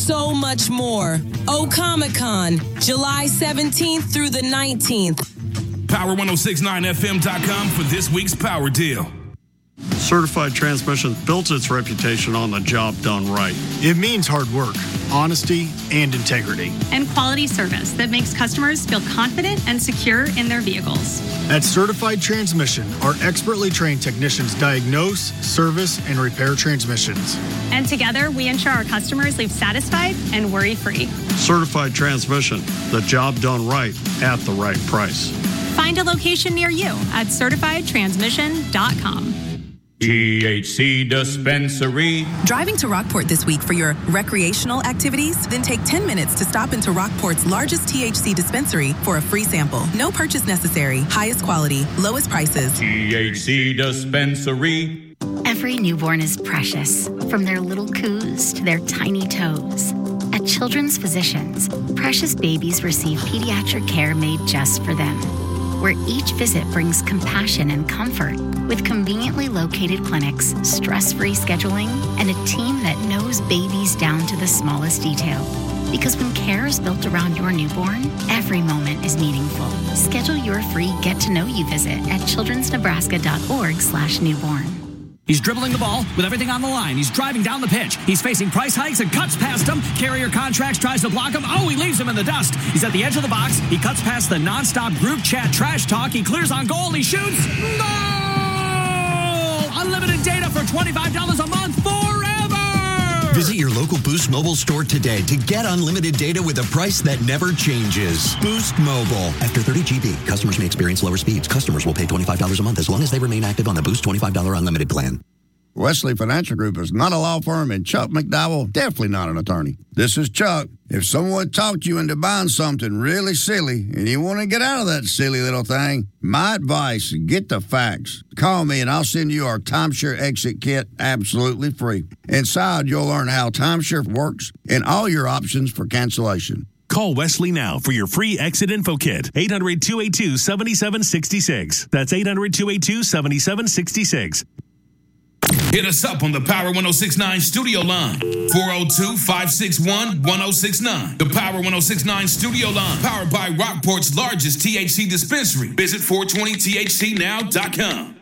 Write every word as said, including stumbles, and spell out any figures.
so much more. O Comic Con, July seventeenth through the nineteenth. Power ten sixty-nine F M dot com for this week's Power Deal. Certified Transmission built its reputation on the job done right. It means hard work, honesty, and integrity. And quality service that makes customers feel confident and secure in their vehicles. At Certified Transmission, our expertly trained technicians diagnose, service, and repair transmissions. And together, we ensure our customers leave satisfied and worry-free. Certified Transmission, the job done right at the right price. Find a location near you at certified transmission dot com. T H C Dispensary. Driving to Rockport this week for your recreational activities? Then take ten minutes to stop into Rockport's largest T H C dispensary for a free sample. No purchase necessary. Highest quality, lowest prices. T H C Dispensary. Every newborn is precious, from their little coos to their tiny toes. At Children's Physicians, precious babies receive pediatric care made just for them, where each visit brings compassion and comfort with conveniently located clinics, stress-free scheduling, and a team that knows babies down to the smallest detail. Because when care is built around your newborn, every moment is meaningful. Schedule your free get-to-know-you visit at childrens nebraska dot org slash newborn. He's dribbling the ball with everything on the line. He's driving down the pitch. He's facing price hikes and cuts past him. Carrier Contracts tries to block him. Oh, he leaves him in the dust. He's at the edge of the box. He cuts past the nonstop group chat trash talk. He clears on goal. He shoots. Goal! Unlimited data for twenty-five dollars a month forever! Visit your local Boost Mobile store today to get unlimited data with a price that never changes. Boost Mobile. After thirty gigabytes, customers may experience lower speeds. Customers will pay twenty-five dollars a month as long as they remain active on the Boost twenty-five dollars unlimited plan. Wesley Financial Group is not a law firm, and Chuck McDowell definitely not an attorney. This is Chuck. If someone talked you into buying something really silly and you want to get out of that silly little thing, my advice, get the facts. Call me and I'll send you our Timeshare Exit Kit absolutely free. Inside, you'll learn how timeshare works and all your options for cancellation. Call Wesley now for your free exit info kit. eight hundred, two eight two, seven seven six six. That's eight hundred, two eight two, seven seven six six. Hit us up on the Power ten sixty-nine studio line, four oh two, five six one, one oh six nine. The Power ten sixty-nine studio line, powered by Rockport's largest T H C dispensary. Visit four twenty T H C now dot com.